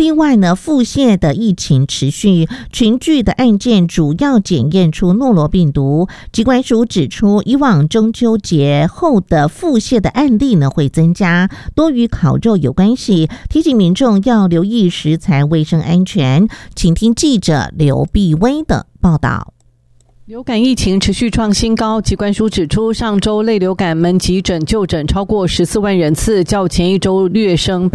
另外呢，腹泻的疫情持续，群聚的案件主要检验出诺罗病毒。疾管署指出，以往中秋节后的腹泻的案例呢会增加，多与烤肉有关系，提醒民众要留意食材卫生安全。请听记者刘碧薇的报道。 流感疫情持续创新高，疾管署指出，上周类流感门急诊就诊超过14万人次，较前一周略升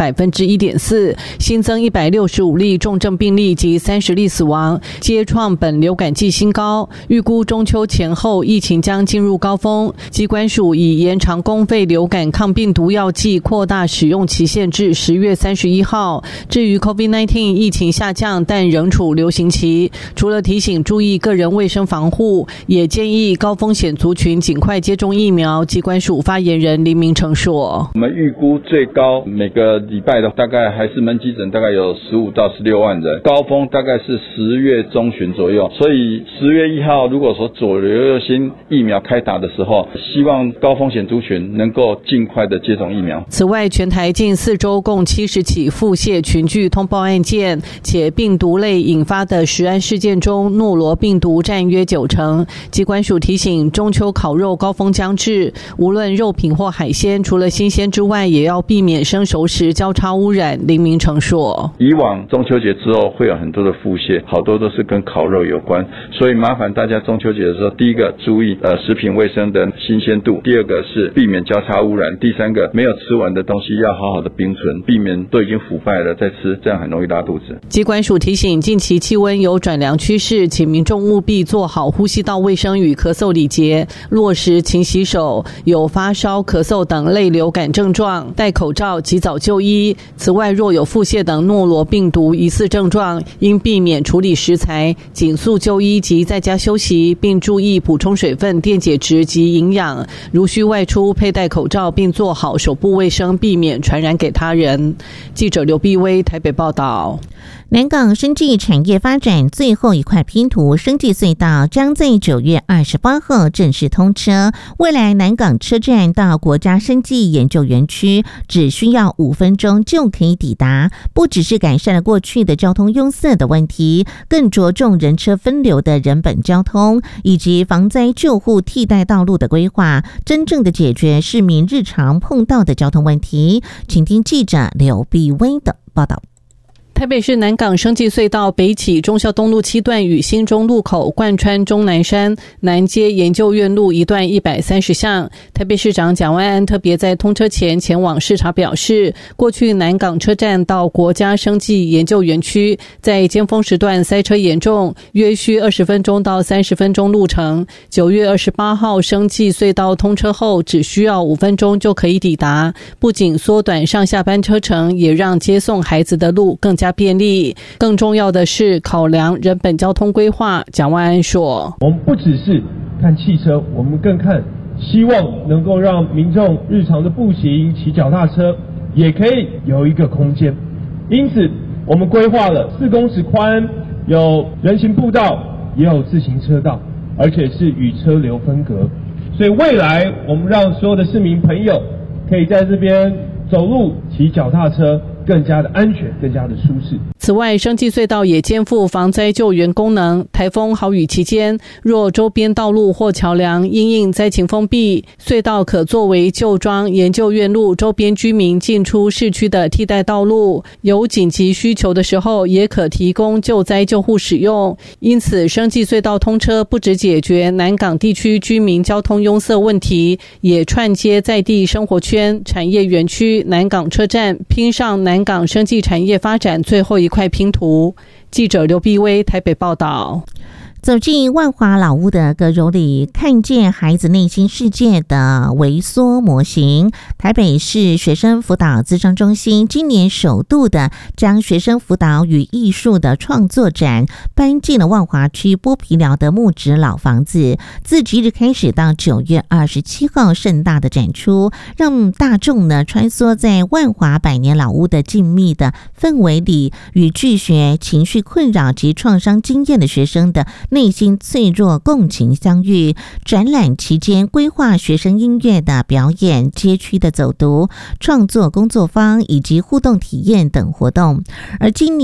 1.4%， 新增165例重症病例及30例死亡，皆创本流感季新高。预估中秋前后疫情将进入高峰，疾管署已延长公费流感抗病毒药剂扩大使用期限至10月31号。至于 COVID-19 疫情下降，但仍处流行期，除了提醒注意个人卫生防护，也建议高风险族群尽快接种疫苗。疾管署发言人林明成说， 我们预估最高每个礼拜的大概还是门急诊大概有15到16万人，高峰大概是10月中旬左右，所以10月1号如果说左流行疫苗开打的时候，希望高风险族群能够尽快的接种疫苗。 此外，全台近4周共70起腹泻群聚通报案件，且病毒类引发的食安事件中，诺罗病毒占约90%。疾管署提醒，中秋烤肉高峰将至，无论肉品或海鲜，除了新鲜之外，也要避免生熟食交叉污染。林明成说， 以往中秋节之后会有很多的腹泻，好多都是跟烤肉有关，所以麻烦大家中秋节的时候，第一个注意食品卫生的新鲜度，第二个是避免交叉污染，第三个没有吃完的东西要好好的冰存，避免都已经腐败了再吃，这样很容易拉肚子。 疾管署提醒，近期气温有转凉趋势，请民众务必做好呼吸道卫生与咳嗽礼节，落实勤洗手，有发烧、咳嗽等类流感症状，戴口罩，及早就医。此外，若有腹泻等诺罗病毒疑似症状，应避免处理食材，紧速就医及在家休息，并注意补充水分、电解质及营养。如需外出，佩戴口罩，并做好手部卫生，避免传染给他人。记者刘碧薇台北报道。 南港生技产业发展最后一块拼图，生技隧道将在9月28号正式通车。未来南港车站到国家生技研究园区只需要5分钟就可以抵达，不只是改善了过去的交通拥塞的问题，更着重人车分流的人本交通以及防灾救护替代道路的规划，真正的解决市民日常碰到的交通问题。请听记者刘碧薇的报道。 台北市南港生技隧道北起忠孝东路7段与新中路口贯穿终南山，南接研究院路一段130巷。台北市长蒋万安特别在通车前前往视察表示，过去南港车站到国家生技研究园区在尖峰时段塞车严重，约需20分钟到30分钟路程。9月28号生技隧道通车后，只需要5分钟就可以抵达，不仅缩短上下班车程，也让接送孩子的路更加便利。更重要的是考量人本交通规划。蒋万安说， 我们不只是看汽车，我们更看希望能够让民众日常的步行、骑脚踏车也可以有一个空间，因此我们规划了4公尺宽，有人行步道，也有自行车道，而且是与车流分隔，所以未来我们让所有的市民朋友可以在这边走路、骑脚踏车更加的安全，更加的舒适。 此外，生技隧道也肩负防灾救援功能，台风豪雨期间，若周边道路或桥梁因应灾情封闭，隧道可作为旧庄研究院路周边居民进出市区的替代道路，有紧急需求的时候也可提供救灾救护使用。因此，生技隧道通车不只解决南港地区居民交通拥塞问题，也串接在地生活圈、产业园区、南港车站，拼上南港生技产业发展最后一块拼图。记者刘碧薇台北报道。 走进万华老屋的阁楼里，看见孩子内心世界的微缩模型。台北市学生辅导咨商中心今年首度的将学生辅导与艺术的创作展搬进了万华区剥皮寮的木质老房子，自即日开始到9月27号盛大的展出，让大众呢穿梭在万华百年老屋的静谧的氛围里，与拒学、情绪困扰及创伤经验的学生的内心脆弱共情相遇。展览期间规划学生音乐的表演、街区的走读、创作工作坊以及互动体验等活动。而今年